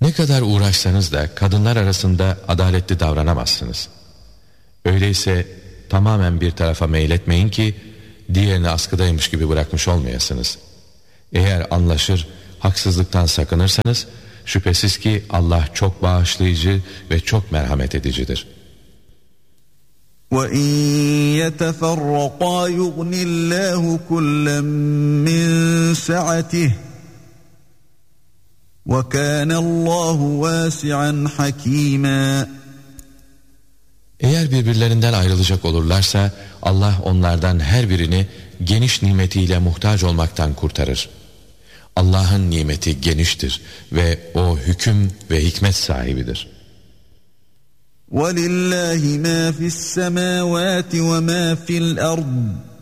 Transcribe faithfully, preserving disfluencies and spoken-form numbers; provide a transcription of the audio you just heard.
Ne kadar uğraşsanız da kadınlar arasında adaletli davranamazsınız. Öyleyse tamamen bir tarafa meyletmeyin ki diğerini askıdaymış gibi bırakmış olmayasınız. Eğer anlaşır, haksızlıktan sakınırsanız şüphesiz ki Allah çok bağışlayıcı ve çok merhamet edicidir. وَاِنْ يَتَفَرَّقَا يُغْنِ اللّٰهُ كُلًّا مِّنْ سَعَتِهِ وَكَانَ اللّٰهُ وَاسِعًا حَك۪يمًا. Eğer birbirlerinden ayrılacak olurlarsa Allah onlardan her birini geniş nimetiyle muhtaç olmaktan kurtarır. Allah'ın nimeti geniştir ve o hüküm ve hikmet sahibidir. وَلِلَّهِ مَا فِي السَّمَاوَاتِ وَمَا فِي الْأَرْضِ